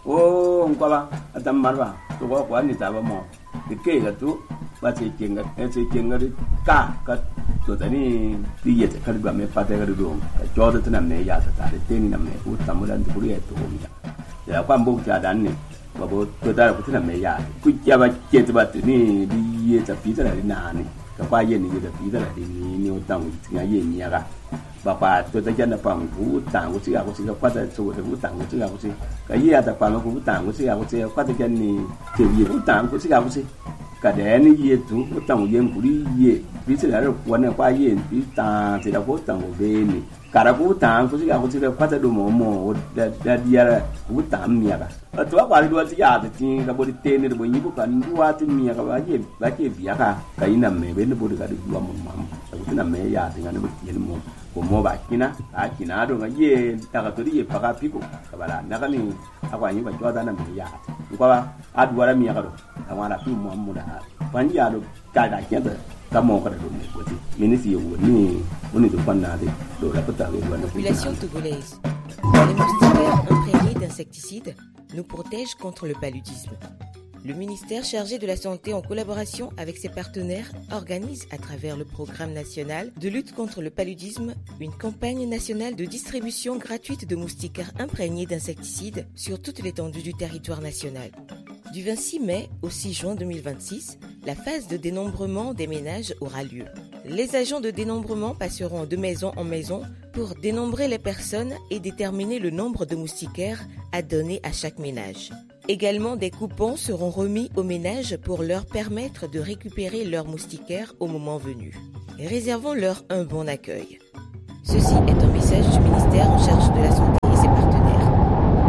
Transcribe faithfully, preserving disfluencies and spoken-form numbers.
Oh, ngwa atam marwa. To ko kwa ni taba mo. Ke ga tu ba ce kenga e ce kenga ka ka to tani ti ye ka ba me pa te ga do. Jo de tana me ya ta ta te ni na me ku tamulan tu ri to mi. Ya kwa mbo ta dan ni. Ba bo to ta ku tana me ya. Ku ya ba ke ta ba ni di ye ta pi ta ni na ni. Ka kwa ye ni ga pi ta ni ni o tang ti ga ye ni ya ga. Ba pa to ta jan da pa ku tang ku si ga ku si ga kwa ta so de ku tang ku si ga ku si. Ka ye ta pa ku tang ku si ga ku si kwa ta jan ni te ye ku tang ku si ga ku si. Cả đẻ nó ye tu có tầng yên của đi ye ví dụ là quan là qua ye ví ta thì là có tầng của bên này cả là có tầng có gì cả có gì là phát ra đồ mồ mồ đã đã đi ra có tầng mía cả ở chỗ qua đi đua thì à thì là body tên này body như cái đua thì mía cả vậy ye vậy ye bia cả cái nằm mẹ bên body cái đua mồm mồm cái nằm mẹ ya thì nó bị tiền mồm của mồm bạc kina à kina đồ cái ye ta cái tôi đi phá cái pico cái bà là nó cái này à qua như vậy cho ta nằm mẹ ya qua à đua ra mía cả rồi à là phim mồm mồm đã quan gia đồ cái đại kiện đó la population togolaise. Les moustiquaires imprégnés d'insecticides nous protègent contre le paludisme. Le ministère chargé de la Santé, en collaboration avec ses partenaires, organise à travers le programme national de lutte contre le paludisme une campagne nationale de distribution gratuite de moustiquaires imprégnés d'insecticides sur toute l'étendue du territoire national. Du vingt-six mai au six juin deux mille vingt-six, la phase de dénombrement des ménages aura lieu. Les agents de dénombrement passeront de maison en maison pour dénombrer les personnes et déterminer le nombre de moustiquaires à donner à chaque ménage. Également, des coupons seront remis aux ménages pour leur permettre de récupérer leurs moustiquaires au moment venu. Réservons-leur un bon accueil. Ceci est un message du ministère en charge de la Santé.